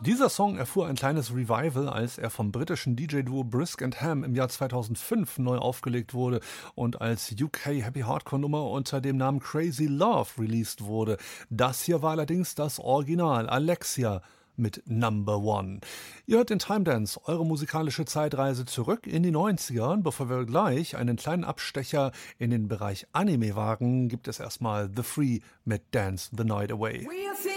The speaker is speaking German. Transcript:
Dieser Song erfuhr ein kleines Revival, als er vom britischen DJ-Duo Brisk and Ham im Jahr 2005 neu aufgelegt wurde und als UK Happy Hardcore Nummer unter dem Namen Crazy Love released wurde. Das hier war allerdings das Original, Alexia mit Number One. Ihr hört den Time Dance, eure musikalische Zeitreise zurück in die 90er. Und bevor wir gleich einen kleinen Abstecher in den Bereich Anime wagen, gibt es erstmal The Free mit Dance the Night Away.